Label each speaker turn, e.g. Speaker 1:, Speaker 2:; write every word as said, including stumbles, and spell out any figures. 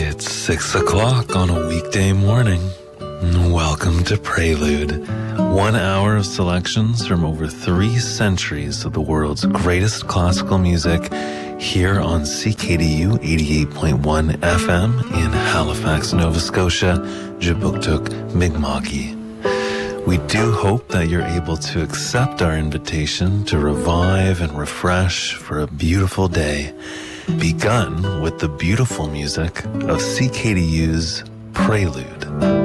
Speaker 1: It's six o'clock on a weekday morning. Welcome to Prelude, one hour of selections from over three centuries of the world's greatest classical music here on C K D U eighty-eight point one F M in Halifax, Nova Scotia, Jabuktuk, Mi'kma'ki. We do hope that you're able to accept our invitation to revive and refresh for a beautiful day, begun with the beautiful music of C K D U's Prelude.